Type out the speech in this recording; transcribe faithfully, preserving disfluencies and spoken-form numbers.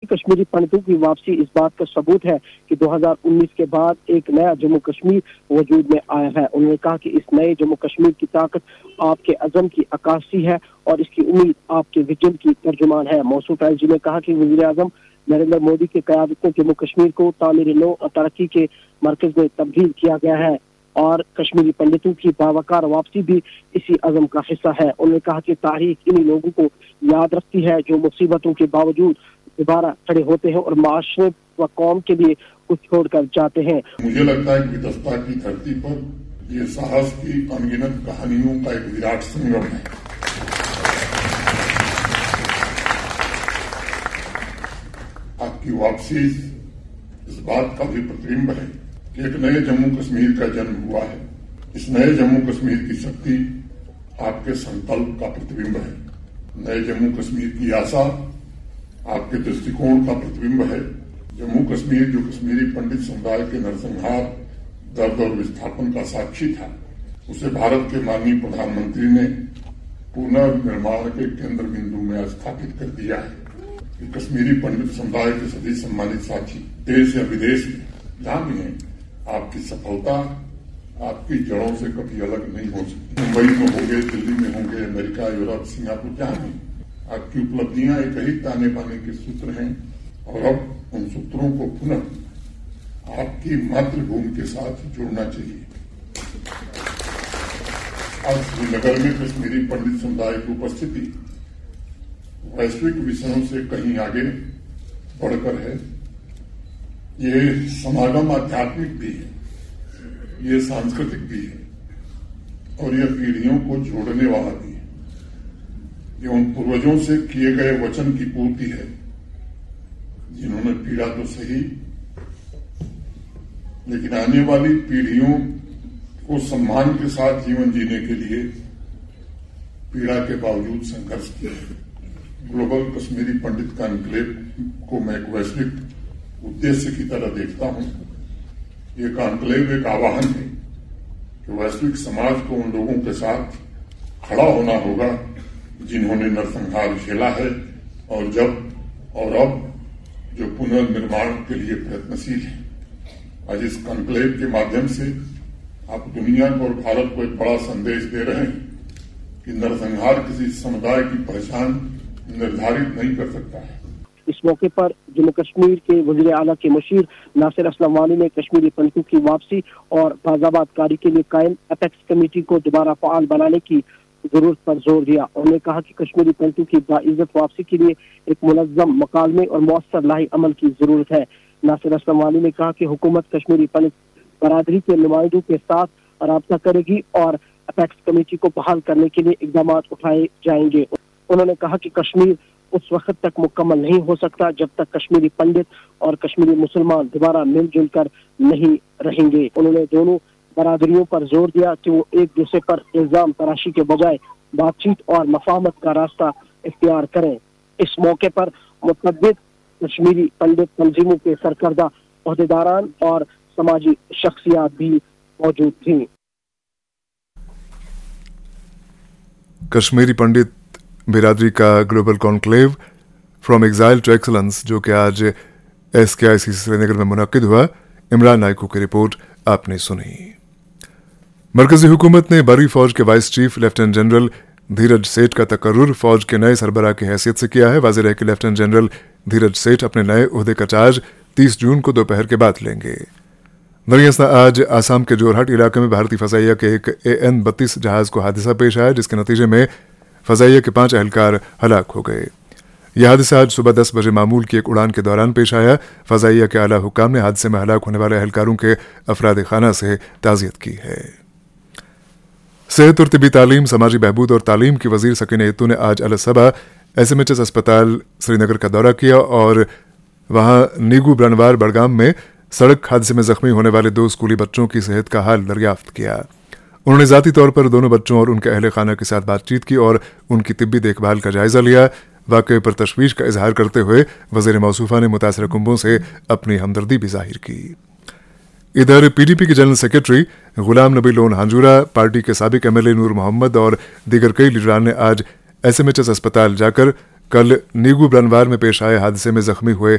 कश्मीरी पंडितों की वापसी इस बात का सबूत है कि दो हज़ार उन्नीस के बाद एक नया जम्मू कश्मीर वजूद में आया है। उन्होंने कहा कि इस नए जम्मू कश्मीर की ताकत आपके अज़म की अक्कासी है और इसकी उम्मीद आपके विजन की तर्जुमान है। मौसूफ एल जी ने कहा कि वज़ीर आज़म नरेंद्र मोदी की क़यादत में जम्मू कश्मीर को तामीर नौ और तरक्की के मरकज में तब्दील किया गया है और कश्मीरी पंडितों की बावकार वापसी भी इसी अज़म का हिस्सा है। उन्होंने कहा कि तारीख इन्हीं लोगों को याद रखती है जो मुसीबतों के बावजूद दोबारा खड़े होते हैं और माशरे व कौम के लिए कुछ छोड़कर जाते हैं। मुझे लगता है कि विदस्ता की धरती पर ये साहस की अनगिनत कहानियों का एक विराट संगम है। आपकी वापसी इस बात का भी प्रतिबिंब है कि एक नए जम्मू कश्मीर का जन्म हुआ है। इस नए जम्मू कश्मीर की शक्ति आपके संकल्प का प्रतिबिंब है। नए जम्मू कश्मीर की आशा आपके दृष्टिकोण का प्रतिबिंब है। जम्मू कश्मीर जो कश्मीरी पंडित समुदाय के नरसंहार, दर्द और विस्थापन का साक्षी था, उसे भारत के माननीय प्रधानमंत्री ने पुनर्निर्माण के केंद्र बिंदु में स्थापित कर दिया है। कि कश्मीरी पंडित समुदाय के सभी सम्मानित साथी देश या विदेश में जहां भी हैं, आपकी सफलता आपकी जड़ों से कभी अलग नहीं हो सकती। मुंबई में होंगे, दिल्ली में होंगे, अमेरिका, यूरोप, सिंगापुर, जहां भी आपकी उपलब्धियां एक ही ताने बाने के सूत्र हैं और अब उन सूत्रों को पुनः आपकी मातृभूमि के साथ जोड़ना चाहिए। आज श्रीनगर में कश्मीरी पंडित समुदाय की उपस्थिति वैश्विक विषयों से कहीं आगे बढ़कर है। ये समागम आध्यात्मिक भी है, ये सांस्कृतिक भी है और यह पीढ़ियों को जोड़ने वाला भी है। ये उन पूर्वजों से किए गए वचन की पूर्ति है जिन्होंने पीड़ा तो सही, लेकिन आने वाली पीढ़ियों को सम्मान के साथ जीवन जीने के लिए पीड़ा के बावजूद संघर्ष किया। ग्लोबल कश्मीरी पंडित कॉन्क्लेव को मैं एक वैश्विक उद्देश्य की तरह देखता हूं। ये कॉन्क्लेव एक आह्वान है कि वैश्विक समाज को उन लोगों के साथ खड़ा होना होगा जिन्होंने नरसंहार झेला है और जब और अब जो पुनर्निर्माण के लिए प्रयत्नशील है। आज इस कॉन्क्लेव के माध्यम से आप दुनिया को और भारत को एक बड़ा संदेश दे रहे हैं कि नरसंहार किसी समुदाय की पहचान निर्धारित नहीं कर सकता है। इस मौके पर जम्मू कश्मीर के वज़ीर आला के मुशीर नासिर असलम वानी ने कश्मीरी पंडितों की वापसी और बाज़ाबात कारी के लिए कायम अपेक्स कमेटी को दोबारा फाल बनाने की जरूरत पर जोर दिया। उन्होंने कहा कि कश्मीरी पंडितों की बाइज्जत वापसी के लिए एक मुनज़्ज़म मकालमे और मौसर लाही अमल की जरूरत है। नासिर असलम वानी ने कहा कि हुकूमत कश्मीरी पंडित बरादरी के नुमाइंदों के साथ राब्ता करेगी और अपेक्स कमेटी को बहाल करने के लिए इकदाम उठाए जाएंगे। उन्होंने कहा कि कश्मीर उस वक्त तक मुकम्मल नहीं हो सकता जब तक कश्मीरी पंडित और कश्मीरी मुसलमान दोबारा मिलजुल कर नहीं रहेंगे। उन्होंने दोनों बरादरियों पर जोर दिया कि वो एक दूसरे पर इल्जाम तराशी के बजाय बातचीत और मफाहमत का रास्ता इख्तियार करें। इस मौके पर मुतअद्दिद कश्मीरी पंडित तंजीमों के सरकर्दा ओहदेदारान और समाजी शख्सियात भी मौजूद थी। कश्मीरी पंडित बिरादरी का global conclave from exile to excellence जो कि आज एस के आई सी श्रीनगर में मुनक्किद हुआ। इमरान नाइकू की रिपोर्ट आपने सुनी। मरकजी हुकूमत ने बरी फौज के वाइस चीफ लेफ्टिनेंट जनरल धीरज सेठ का तकर्रुर फौज के नए सरबराह की हैसियत से किया है। वाज़ेह है कि लेफ्टिनेंट जनरल धीरज सेठ अपने नए ओहदे का चार्ज तीस जून को दोपहर के बाद लेंगे। दरियासना आज आसाम के जोरहाट इलाके में भारतीय फजाइया के एक ए एन बत्तीस जहाज को हादसा पेश आया जिसके नतीजे में फजाइया के पांच अहलकार हलाक हो गए। यह हादसा आज सुबह दस बजे मामूल की एक उड़ान के दौरान पेश आया। फजाइया के आला हुक्काम ने हादसे में हलाक होने वाले अहलकारों के अफराद खाना से ताज़ियत की है। सेहत और तिबी तालीम, समाजी बहबूद और तालीम की वजीर सकीना इत्तू ने आज Alsaba S M H S अस्पताल श्रीनगर का दौरा किया और वहां नीगू ब्रनवार बड़गाम में सड़क हादसे में जख्मी होने वाले दो स्कूली बच्चों की सेहत का हाल दरियाफ्त किया। उन्होंने जाती तौर पर दोनों बच्चों और उनके अहले खाना के साथ बातचीत की और उनकी तिब्बी देखभाल का जायजा लिया। वाक़े पर तशवीश का इजहार करते हुए वज़ीर मौसूफा ने मुतासर कुंबों से अपनी हमदर्दी भी जाहिर की। इधर पीडीपी के general secretary Ghulam Nabi loan Hanjura, party के साबिक एमएलए नूर मोहम्मद और दीगर कई लीडरान ने आज एस एम एच एस अस्पताल जाकर कल नीगू ब्रनवार में पेश आए हादसे में जख्मी हुए